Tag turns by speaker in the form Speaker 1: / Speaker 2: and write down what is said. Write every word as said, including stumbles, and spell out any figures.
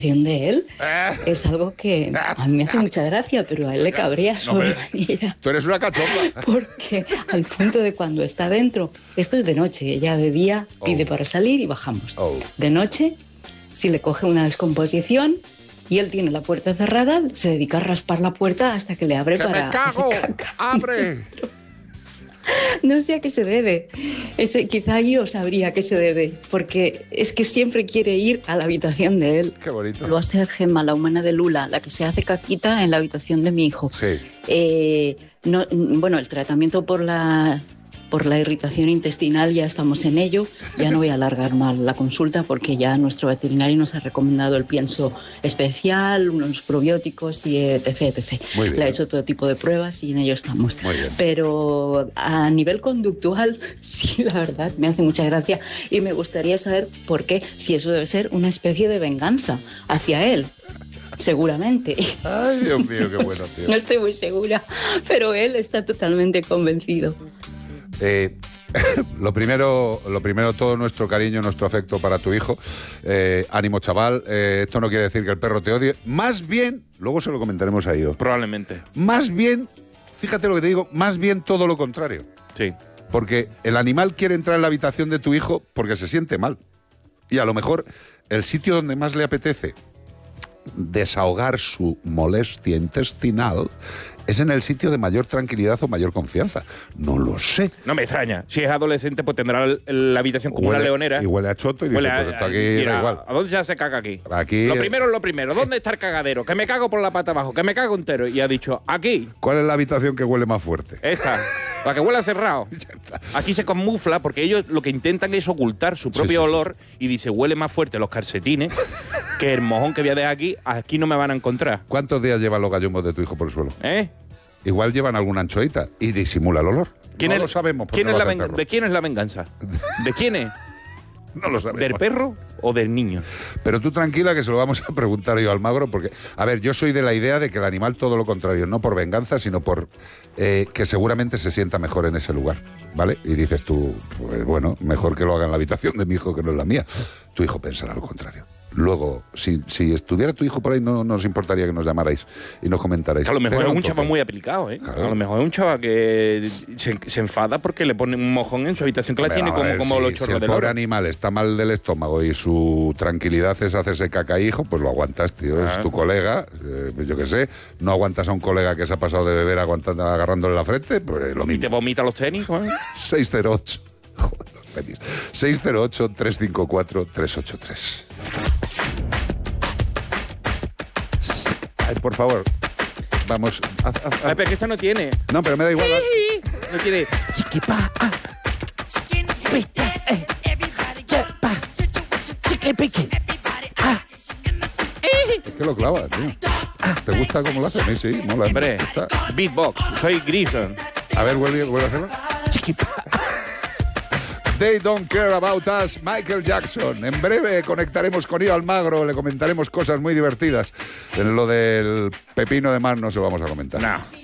Speaker 1: de él es algo que a mí me hace mucha gracia, pero a él le cabrea sobremanera.
Speaker 2: Tú eres una cachonda.
Speaker 1: Porque al punto de cuando está dentro, esto es de noche, ella de día pide oh. para salir y bajamos. Oh. De noche, si le coge una descomposición y él tiene la puerta cerrada, se dedica a raspar la puerta hasta que le abre
Speaker 2: ¡Que
Speaker 1: para...
Speaker 2: me cago! ¡Abre!
Speaker 1: No sé a qué se debe. Ese, quizá yo sabría a qué se debe, porque es que siempre quiere ir a la habitación de él.
Speaker 2: Qué bonito.
Speaker 1: Lo va a ser Gemma, la humana de Lula, la que se hace caquita en la habitación de mi hijo.
Speaker 2: Sí.
Speaker 1: Eh, no, bueno, el tratamiento por la... por la irritación intestinal ya estamos en ello, ya no voy a alargar más la consulta porque ya nuestro veterinario nos ha recomendado el pienso especial, unos probióticos y etc, etcétera.
Speaker 2: Muy bien.
Speaker 1: Le ha hecho todo tipo de pruebas y en ello estamos.
Speaker 2: Muy bien.
Speaker 1: Pero a nivel conductual, sí, la verdad, me hace mucha gracia y me gustaría saber por qué, si eso debe ser una especie de venganza hacia él. Seguramente.
Speaker 2: Ay, Dios mío, qué bueno, tío.
Speaker 1: No estoy muy segura, pero él está totalmente convencido.
Speaker 2: Eh, lo primero, lo primero, todo nuestro cariño, nuestro afecto para tu hijo. Eh, ánimo, chaval. Eh, esto no quiere decir que el perro te odie. Más bien, luego se lo comentaremos a ellos.
Speaker 3: Probablemente.
Speaker 2: Más bien, fíjate lo que te digo, más bien todo lo contrario.
Speaker 3: Sí.
Speaker 2: Porque el animal quiere entrar en la habitación de tu hijo porque se siente mal. Y a lo mejor el sitio donde más le apetece desahogar su molestia intestinal es en el sitio de mayor tranquilidad o mayor confianza. No lo sé.
Speaker 3: No me extraña. Si es adolescente, pues tendrá la habitación como
Speaker 2: huele,
Speaker 3: una leonera.
Speaker 2: Y huele a choto y dice,
Speaker 3: huele
Speaker 2: pues
Speaker 3: a,
Speaker 2: esto aquí
Speaker 3: mira,
Speaker 2: da igual.
Speaker 3: ¿A dónde ya se caga aquí?
Speaker 2: Aquí...
Speaker 3: Lo primero es lo primero. ¿Dónde está el cagadero? Que me cago por la pata abajo, que me cago entero. Y ha dicho, aquí.
Speaker 2: ¿Cuál es la habitación que huele más fuerte?
Speaker 3: Esta. La que huele a cerrado. Aquí se camufla porque ellos lo que intentan es ocultar su propio sí, sí, olor sí. Y dice, huele más fuerte los calcetines que el mojón que voy a dejar aquí. Aquí no me van a encontrar.
Speaker 2: ¿Cuántos días llevan los gallumbos de tu hijo por el suelo?
Speaker 3: ¿Eh?
Speaker 2: Igual llevan alguna anchoita y disimula el olor.
Speaker 3: ¿Quién
Speaker 2: no
Speaker 3: es,
Speaker 2: lo sabemos.
Speaker 3: ¿quién
Speaker 2: no
Speaker 3: es
Speaker 2: lo
Speaker 3: la ¿De quién es la venganza? ¿De quién es?
Speaker 2: No lo sabemos.
Speaker 3: ¿Del perro o del niño?
Speaker 2: Pero tú tranquila que se lo vamos a preguntar yo al Magro porque, a ver, yo soy de la idea de que el animal todo lo contrario, no por venganza, sino por eh, que seguramente se sienta mejor en ese lugar, ¿vale? Y dices tú, pues bueno, mejor que lo haga en la habitación de mi hijo que no en la mía. Tu hijo pensará lo contrario. Luego, si, si estuviera tu hijo por ahí, no nos importaría que nos llamarais y nos comentarais.
Speaker 3: Que a lo mejor
Speaker 2: Pero
Speaker 3: es un
Speaker 2: toque.
Speaker 3: chaval muy aplicado, ¿eh?
Speaker 2: Claro.
Speaker 3: A lo mejor es un chaval que se, se enfada porque le pone un mojón en su habitación que la tiene como,
Speaker 2: ver,
Speaker 3: como
Speaker 2: si,
Speaker 3: los
Speaker 2: si
Speaker 3: chorros
Speaker 2: el
Speaker 3: del
Speaker 2: pobre
Speaker 3: oro.
Speaker 2: animal está mal del estómago y su tranquilidad es hacerse caca, hijo, pues lo aguantas, tío.
Speaker 3: Ah.
Speaker 2: Es tu colega, eh, yo qué sé. No aguantas a un colega que se ha pasado de beber aguantando, agarrándole la frente, pues lo mismo.
Speaker 3: Y te vomita los tenis, ¿eh?
Speaker 2: seis cero ocho Joder, los tenis. seis cero ocho, tres cinco cuatro, tres ocho tres. Ay, por favor, vamos. Haz, haz, haz.
Speaker 3: Ay, pero que esta no tiene.
Speaker 2: No, pero me da igual.
Speaker 3: No tiene. Chiquipa, ah, pista, eh, chepa, chiquipiqui, ah,
Speaker 2: Es que lo clavas, tío. ¿Te gusta cómo lo hace? A mí sí, mola.
Speaker 3: Hombre, beatbox, soy Grison.
Speaker 2: A ver, vuelve, vuelve a hacerlo.
Speaker 3: Chiquipa.
Speaker 2: They Don't Care About Us, Michael Jackson. En breve conectaremos con Ivo Almagro, le comentaremos cosas muy divertidas. En lo del pepino de mar no se lo vamos a comentar.
Speaker 3: No.